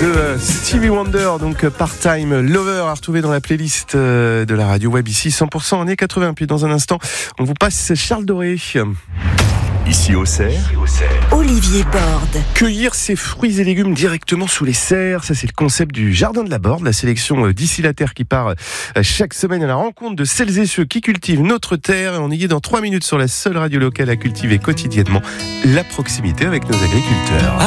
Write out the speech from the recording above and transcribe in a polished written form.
de Stevie Wonder, donc Part-Time Lover, à retrouver dans la playlist de la radio web ici 100% années 80. Puis dans un instant, on vous passe Charles Doré. Ici au Cerf, Olivier Borde. Cueillir ses fruits et légumes directement sous les serres, ça c'est le concept du Jardin de la Borde, la sélection d'ici la terre qui part chaque semaine à la rencontre de celles et ceux qui cultivent notre terre. Et on y est dans 3 minutes sur la seule radio locale à cultiver quotidiennement la proximité avec nos agriculteurs.